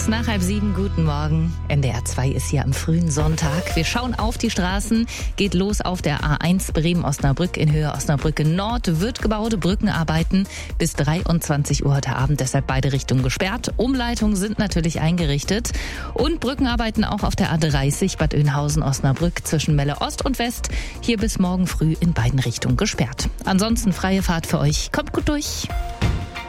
Kurz nach 6:30, guten Morgen. NDR 2 ist hier am frühen Sonntag. Wir schauen auf die Straßen, geht los auf der A1 Bremen-Osnabrück in Höhe Osnabrücke Nord. Wird gebaut, Brückenarbeiten bis 23 Uhr heute Abend, deshalb beide Richtungen gesperrt. Umleitungen sind natürlich eingerichtet und Brückenarbeiten auch auf der A30 Bad Oeynhausen-Osnabrück zwischen Melle Ost und West. Hier bis morgen früh in beiden Richtungen gesperrt. Ansonsten freie Fahrt für euch. Kommt gut durch.